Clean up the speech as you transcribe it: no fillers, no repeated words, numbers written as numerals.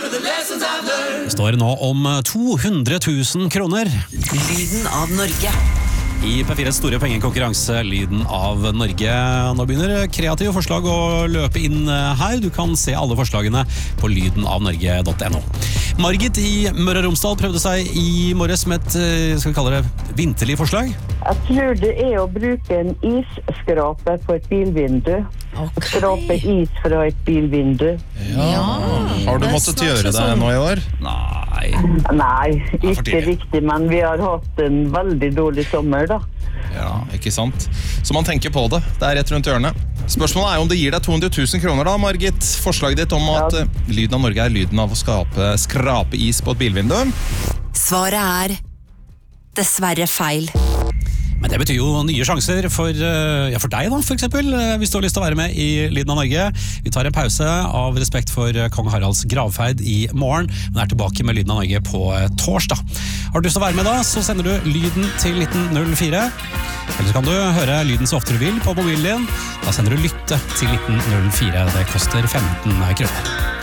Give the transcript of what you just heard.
Det står nå om 200 000 kroner. Lyden av Norge. I P4s store pengekonkurranse Lyden av Norge. Nå begynner kreative forslag å løpe inn her. Du kan se alle forslagene på lydenavnorge.no. Margit i Møre og Romsdal prøvde seg i morges med et, skal vi kalle det, vinterlig forslag. Jeg tror det er å bruke en isskrape på et bilvindu. Skrape is fra et bilvindu. Ja. Har du måttet gjøre det nå i år? Nei, ikke riktig, men vi har hatt en veldig dårlig sommer da. Ja, ikke sant? Så man tenker på det. Det er rett rundt hjørnet. Spørsmålet er om det gir deg 200 000 kroner da, Margit. Forslaget ditt om at lyden av Norge er lyden av å skrape is på et bilvindu. Svaret er dessverre feil. Men det betyr jo nye sjanser for deg da, for eksempel, hvis du har lyst til å være med i Lyden av Norge. Vi tar en pause av respekt for Kong Haralds gravferd i morgen, men er tilbake med Lyden av Norge på torsdag. Har du lyst til å være med da, så sender du lyden til 1904. Eller så kan du høre lyden så ofte du vil på mobilen din. Da sender du lytte til 1904. Det koster 15 kroner.